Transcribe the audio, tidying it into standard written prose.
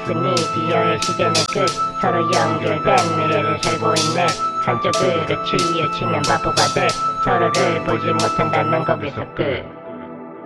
없으니 비어의 시대는 끝. 서로 연결된 미래를 살고 있네. 한쪽 그릇 취해 치면 바보가 돼. 서로를 보지 못한다는 거기서 끝.